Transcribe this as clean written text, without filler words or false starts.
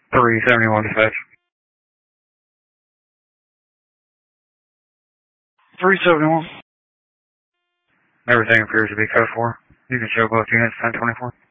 371 dispatch. 371. Everything appears to be code 4. You can show both units 1024.